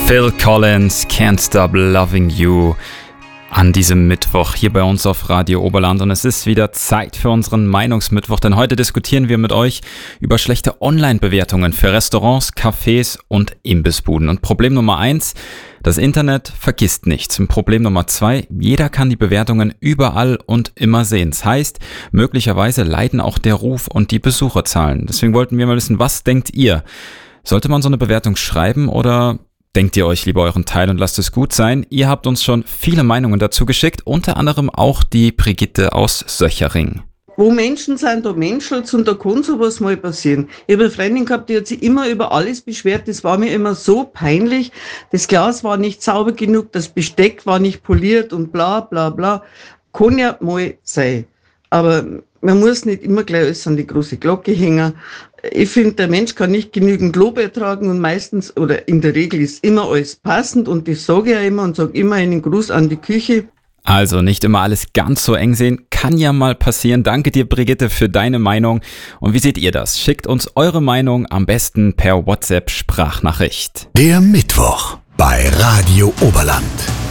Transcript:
Phil Collins, Can't Stop Loving You, an diesem Mittwoch hier bei uns auf Radio Oberland. Und es ist wieder Zeit für unseren Meinungsmittwoch, denn heute diskutieren wir mit euch über schlechte Online-Bewertungen für Restaurants, Cafés und Imbissbuden. Und Problem Nummer 1, das Internet vergisst nichts. Und Problem Nummer 2, jeder kann die Bewertungen überall und immer sehen. Das heißt, möglicherweise leiden auch der Ruf und die Besucherzahlen. Deswegen wollten wir mal wissen, was denkt ihr? Sollte man so eine Bewertung schreiben oder denkt ihr euch lieber euren Teil und lasst es gut sein? Ihr habt uns schon viele Meinungen dazu geschickt, unter anderem auch die Brigitte aus Söchering. Wo Menschen sind, da menschelt's und da kann sowas mal passieren. Ich habe eine Freundin gehabt, die hat sich immer über alles beschwert. Das war mir immer so peinlich. Das Glas war nicht sauber genug, das Besteck war nicht poliert und bla bla bla. Kann ja mal sein. Aber man muss nicht immer gleich alles an die große Glocke hängen. Ich finde, der Mensch kann nicht genügend Lob ertragen und meistens oder in der Regel ist immer alles passend und das sage ich ja immer und sage immer einen Gruß an die Küche. Also nicht immer alles ganz so eng sehen, kann ja mal passieren. Danke dir, Brigitte, für deine Meinung. Und wie seht ihr das? Schickt uns eure Meinung am besten per WhatsApp-Sprachnachricht. Der Mittwoch bei Radio Oberland.